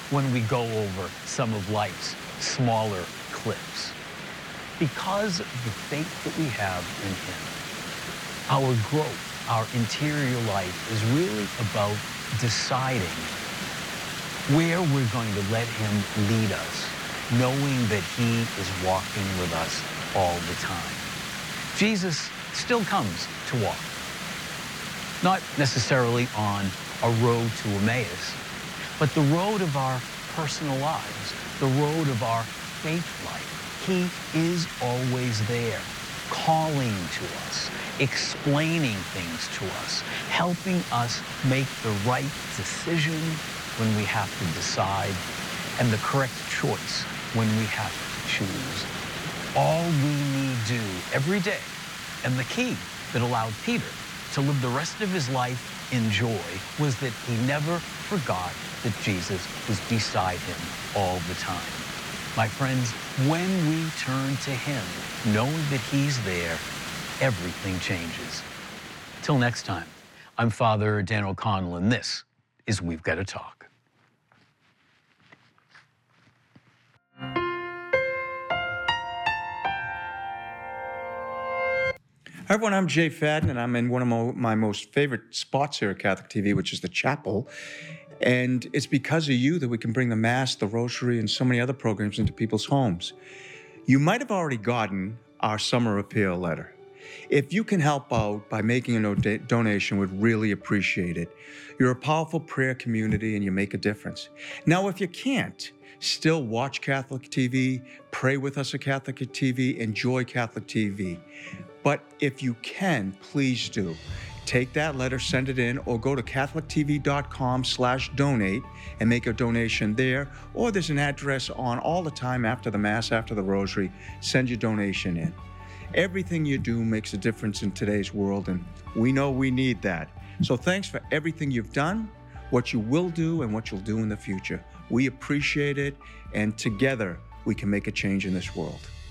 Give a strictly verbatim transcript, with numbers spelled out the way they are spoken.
when we go over some of life's smaller cliffs. Because of the faith that we have in him, our growth, our interior life is really about deciding where we're going to let him lead us, knowing that he is walking with us all the time. Jesus still comes to walk, not necessarily on a road to Emmaus, but the road of our personal lives, the road of our faith life. He is always there, calling to us, explaining things to us, helping us make the right decision when we have to decide, and the correct choice when we have to choose. All we need do every day, and the key that allowed Peter to live the rest of his life in joy, was that he never forgot that Jesus was beside him all the time. My friends, when we turn to him, knowing that he's there, everything changes. Till next time, I'm Father Dan O'Connell, and this is We've Got to Talk. Hi everyone, I'm Jay Fadden, and I'm in one of my, my most favorite spots here at Catholic T V, which is the chapel. And it's because of you that we can bring the Mass, the Rosary, and so many other programs into people's homes. You might have already gotten our summer appeal letter. If you can help out by making a no- donation, we'd really appreciate it. You're a powerful prayer community and you make a difference. Now, if you can't, still watch Catholic T V, pray with us at Catholic T V, enjoy Catholic T V. But if you can, please do. Take that letter, send it in, or go to catholictv.com slash donate and make a donation there. Or there's an address on all the time after the Mass, after the Rosary. Send your donation in. Everything you do makes a difference in today's world, and we know we need that. So thanks for everything you've done, what you will do, and what you'll do in the future. We appreciate it, and together we can make a change in this world.